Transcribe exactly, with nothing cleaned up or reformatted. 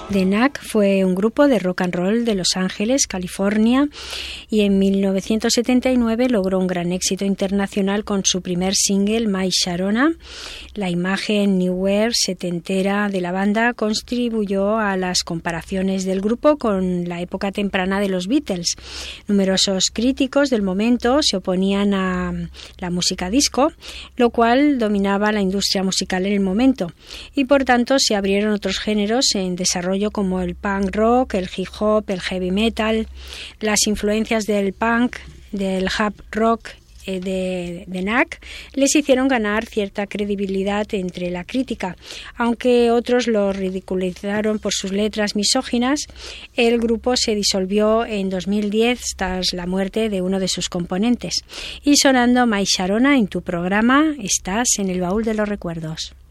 The Knack fue un grupo de rock and roll de Los Ángeles, California, y en mil novecientos setenta y nueve logró un gran éxito internacional con su primer single, My Sharona. La imagen new wave setentera de la banda contribuyó a las comparaciones del grupo con la época temprana de los Beatles. Numerosos críticos del momento se oponían a la música disco, lo cual dominaba la industria musical en el momento, y por tanto se abrieron otros géneros en desarrollo como el punk rock, el hip hop, el heavy metal. Las influencias del punk, del hard rock eh, de, de Knack les hicieron ganar cierta credibilidad entre la crítica. Aunque otros lo ridiculizaron por sus letras misóginas, el grupo se disolvió en dos mil diez tras la muerte de uno de sus componentes. Y sonando My Sharona en tu programa, estás en el baúl de los recuerdos.